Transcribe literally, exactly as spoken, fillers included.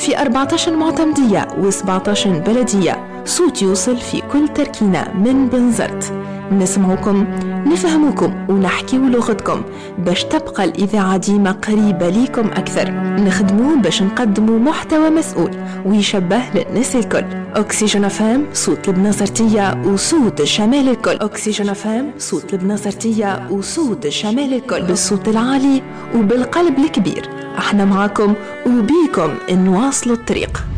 في أربعة عشر معتمدية و17 بلدية، صوت يوصل في كل تركينة من بنزرت. نسمعكم، نفهمكم ونحكي لغتكم باش تبقى الإذاعة ديما قريبة ليكم أكثر. نخدموا باش نقدموا محتوى مسؤول ويشبه للناس الكل. أكسجين فام، صوت البنزرتية وصوت الشمال الكل. أكسجين فام، صوت البنزرتية وصوت الشمال الكل، بالصوت العالي وبالقلب الكبير. احنا معاكم وبيكم نواصلوا الطريق.